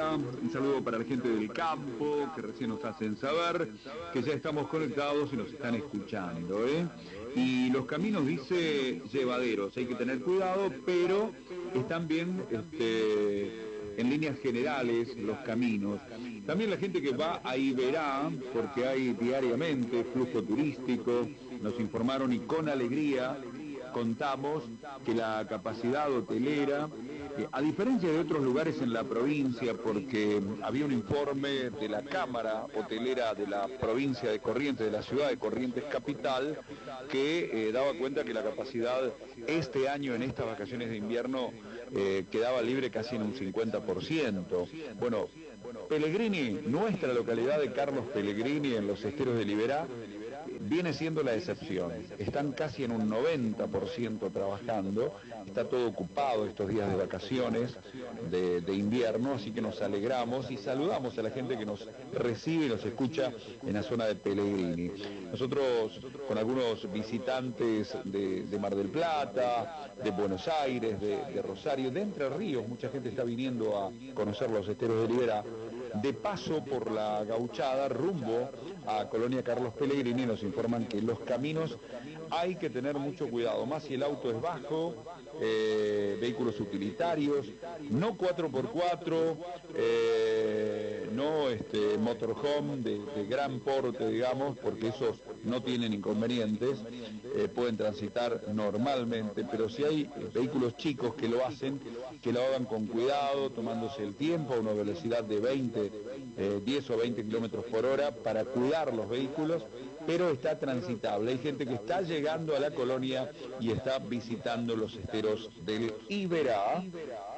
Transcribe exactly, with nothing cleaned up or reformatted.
día. Un saludo para la gente del campo que recién nos hacen saber que ya estamos conectados y nos están escuchando, ¿eh? Y los caminos, dice, llevaderos, hay que tener cuidado, pero están bien este, en líneas generales los caminos. También la gente que va a Iberá, porque hay diariamente flujo turístico, nos informaron y con alegría contamos que la capacidad hotelera, eh, a diferencia de otros lugares en la provincia, porque había un informe de la Cámara Hotelera de la provincia de Corrientes, de la ciudad de Corrientes Capital, que eh, daba cuenta que la capacidad este año en estas vacaciones de invierno eh, quedaba libre casi en un cincuenta por ciento. Bueno, Pellegrini, nuestra localidad de Carlos Pellegrini, en los esteros de Liberá, viene siendo la excepción. Están casi en un noventa por ciento trabajando, está todo ocupado estos días de vacaciones de, de invierno, así que nos alegramos y saludamos a la gente que nos recibe y nos escucha en la zona de Pellegrini. Nosotros con algunos visitantes de, de Mar del Plata, de Buenos Aires, de, de Rosario, de Entre Ríos, mucha gente está viniendo a conocer los esteros de Liberá, de paso por la Gauchada, rumbo a Colonia Carlos Pellegrini, nos informan que los caminos hay que tener mucho cuidado, más si el auto es bajo, eh, vehículos utilitarios, no cuatro por cuatro, eh, no este, motorhome de, de gran porte, digamos, porque esos no tienen inconvenientes, eh, pueden transitar normalmente, pero si hay vehículos chicos que lo hacen, que lo hagan con cuidado, tomándose el tiempo a una velocidad de veinte, eh, diez o veinte kilómetros por hora para cuidar los vehículos, pero está transitable. Hay gente que está llegando a la colonia y está visitando los esteros del Iberá,